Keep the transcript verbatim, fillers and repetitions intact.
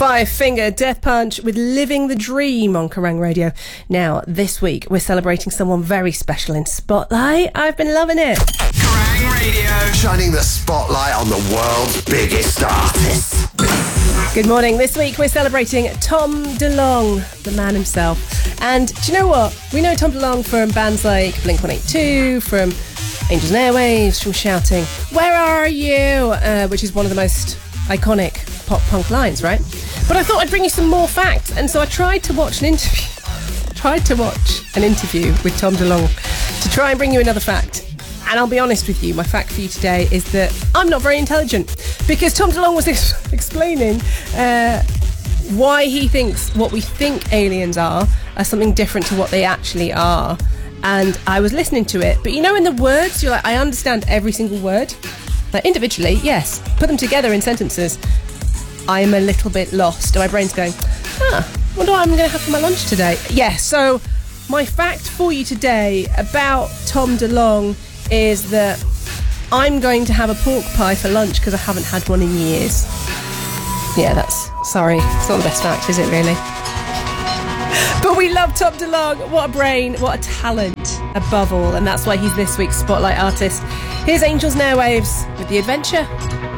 Five Finger Death Punch with Living the Dream on Kerrang Radio. Now, this week, we're celebrating someone very special in Spotlight. I've been loving it. Kerrang Radio. Shining the spotlight on the world's biggest artists. Good morning. This week, we're celebrating Tom DeLonge, the man himself. And do you know what? We know Tom DeLonge from bands like Blink one eighty-two, from Angels and Airwaves, from shouting, "Where are you?" Uh, which is one of the most iconic pop punk lines, right? But I thought I'd bring you some more facts, and so I tried to watch an interview tried to watch an interview with Tom DeLonge to try and bring you another fact. And I'll be honest with you, my fact for you today is that I'm not very intelligent, because Tom DeLonge was ex- explaining uh, why he thinks what we think aliens are are something different to what they actually are. And I was listening to it, but you know, in the words, you're like, I understand every single word. Like, individually, yes. Put them together in sentences, I'm a little bit lost. And my brain's going, ah, wonder what I'm going to have for my lunch today. Yeah, so my fact for you today about Tom DeLonge is that I'm going to have a pork pie for lunch because I haven't had one in years. Yeah, that's... Sorry, it's not the best fact, is it, really? But we love Tom DeLonge. What a brain, what a talent, above all. And that's why he's this week's Spotlight artist. Here's Angels and Airwaves with The Adventure.